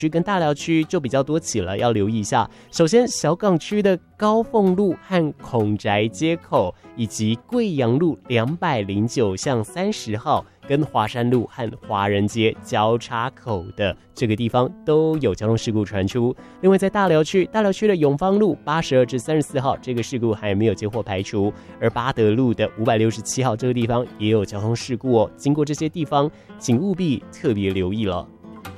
区跟大寮区就比较多起了，要留意一下。首先，小港区的高凤路和孔宅街口，以及贵阳路209巷30号，跟华山路和华人街交叉口的这个地方都有交通事故传出。另外，在大寮区的永芳路82至34号，这个事故还没有接获排除，而八德路的567号这个地方也有交通事故哦。经过这些地方，请务必特别留意了。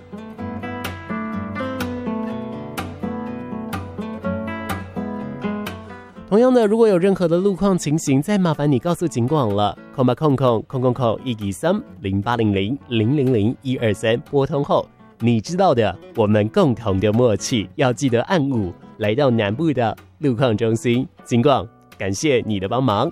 同样的，如果有任何的路况情形，再麻烦你告诉警广了。0800-123-0800-000-123拨通后，你知道的，我们共同的默契，要记得按5来到南部的路况中心。警广，感谢你的帮忙。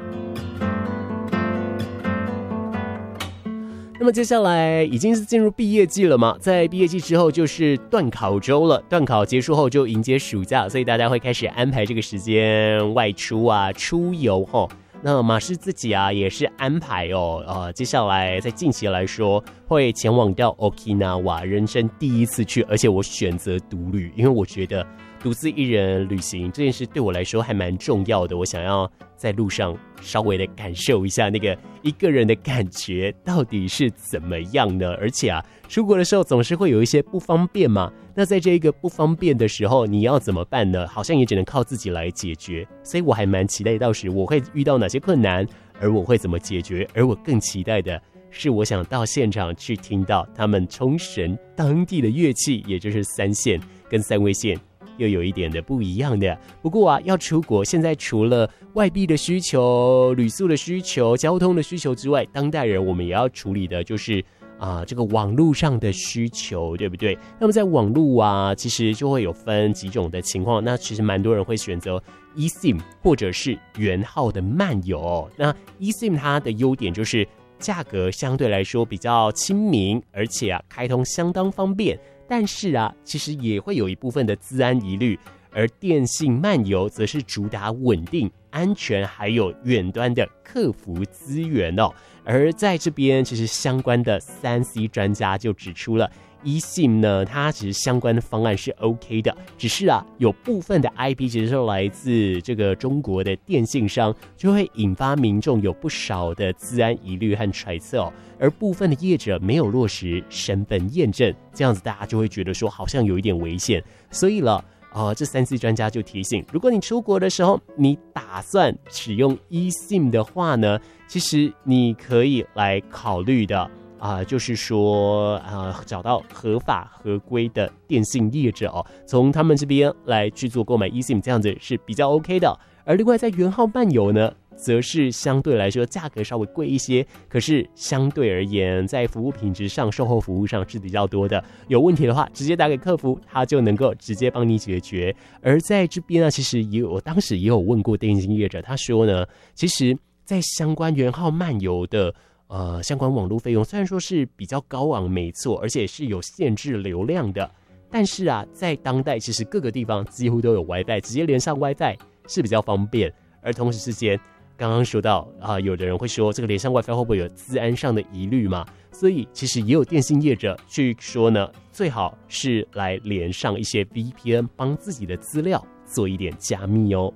那么接下来已经是进入毕业季了嘛，在毕业季之后就是段考周了，段考结束后就迎接暑假，所以大家会开始安排这个时间外出啊、出游齁。那马氏自己啊也是安排接下来在近期来说会前往到 Okinawa， 人生第一次去，而且我选择独旅，因为我觉得独自一人旅行这件事对我来说还蛮重要的，我想要在路上稍微的感受一下那个一个人的感觉到底是怎么样呢？而且啊，出国的时候总是会有一些不方便嘛，那在这一个不方便的时候，你要怎么办呢？好像也只能靠自己来解决，所以我还蛮期待到时我会遇到哪些困难，而我会怎么解决，而我更期待的是我想到现场去听到他们冲绳当地的乐器，也就是3线跟3味线又有一点的不一样的。不过啊，要出国现在除了外币的需求、旅宿的需求、交通的需求之外，当代人我们也要处理的就是这个网络上的需求，对不对？那么在网络啊，其实就会有分几种的情况。那其实蛮多人会选择 eSIM 或者是元号的漫游。那 eSIM 它的优点就是价格相对来说比较亲民，而且啊开通相当方便。但是啊，其实也会有一部分的资安疑虑，而电信漫游则是主打稳定、安全，还有远端的客服资源哦。而在这边，其实相关的3C 专家就指出了，eSIM 呢，它其实相关的方案是 OK 的，只是啊，有部分的 IP 其实是来自这个中国的电信商，就会引发民众有不少的资安疑虑和揣测哦。而部分的业者没有落实身份验证，这样子大家就会觉得说好像有一点危险。所以了，这3C 专家就提醒，如果你出国的时候，你打算使用 eSIM 的话呢，其实你可以来考虑的就是说找到合法合规的电信业者哦，从他们这边来去做购买 eSIM， 这样子是比较 OK 的。而另外在元号漫游呢，则是相对来说价格稍微贵一些，可是相对而言在服务品质上、售后服务上是比较多的。有问题的话直接打给客服，他就能够直接帮你解决。而在这边呢，其实我当时也有问过电信业者，他说呢，其实在相关元号漫游的相关网络费用虽然说是比较高昂没错，而且是有限制流量的，但是啊，在当代其实各个地方几乎都有 WiFi， 直接连上 WiFi 是比较方便。而同时之间刚刚说到有的人会说这个连上 WiFi 会不会有资安上的疑虑嘛？所以其实也有电信业者去说呢，最好是来连上一些 VPN， 帮自己的资料做一点加密哦。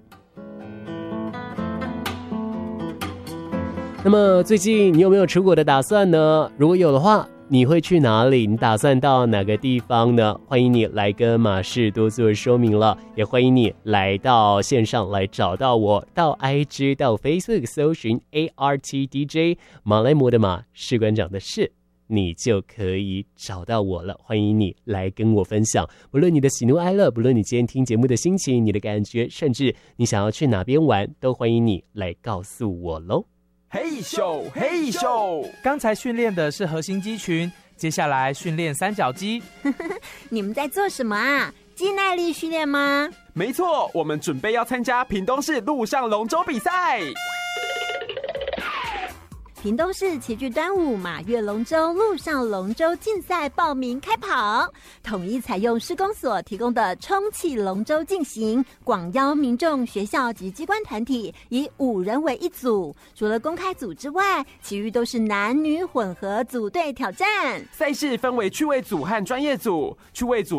那么最近你有没有出国的打算呢？如果有的话，你会去哪里？你打算到哪个地方呢？欢迎你来跟马氏多做说明了，也欢迎你来到线上来找到我，到 IG 到 Facebook 搜寻 ARTDJ 马来貘的马，士官长的士，你就可以找到我了。欢迎你来跟我分享，不论你的喜怒哀乐，不论你今天听节目的心情，你的感觉，甚至你想要去哪边玩，都欢迎你来告诉我咯。 嘿咻嘿咻，刚才训练的是核心肌群，接下来训练三角肌。 你们在做什么啊？肌耐力训练吗？ 没错，我们准备要参加屏东市陆上龙舟比赛。 屏东市齐聚端午、马跃龙舟、陆上龙舟竞赛报名开跑，统一采用市公所提供的充气龙舟进行，广邀民众、学校及机关团体，以5人为一组。除了公开组之外，其余都是男女混合组队挑战。 赛事分为趣味组和专业组，趣味组